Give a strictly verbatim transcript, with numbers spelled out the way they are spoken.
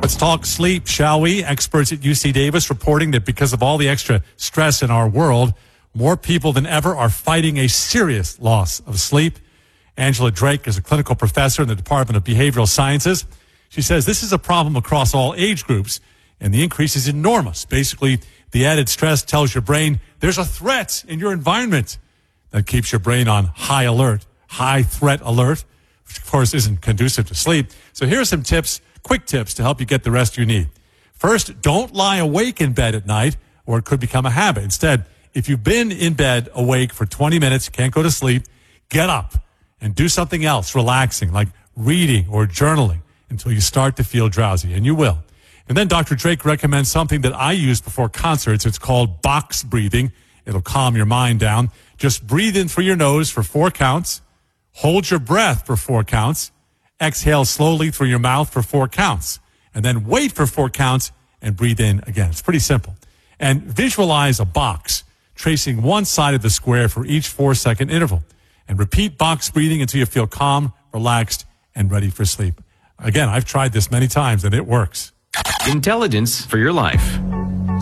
Let's talk sleep, shall we? Experts at U C Davis reporting that because of all the extra stress in our world, more people than ever are fighting a serious loss of sleep. Angela Drake is a clinical professor in the Department of Behavioral Sciences. She says this is a problem across all age groups, and the increase is enormous. Basically, the added stress tells your brain there's a threat in your environment. That keeps your brain on high alert, high threat alert, which of course isn't conducive to sleep. So here are some tips, quick tips to help you get the rest you need. First, don't lie awake in bed at night, or it could become a habit. Instead, if you've been in bed awake for twenty minutes, can't go to sleep, get up and do something else relaxing, like reading or journaling, until you start to feel drowsy, and you will. And then Doctor Drake recommends something that I use before concerts. It's called box breathing. It'll calm your mind down. Just breathe in through your nose for four counts. Hold your breath for four counts. Exhale slowly through your mouth for four counts. And then wait for four counts and breathe in again. It's pretty simple. And visualize a box, tracing one side of the square for each four-second interval. And repeat box breathing until you feel calm, relaxed, and ready for sleep. Again, I've tried this many times, and it works. Intelligence for your life.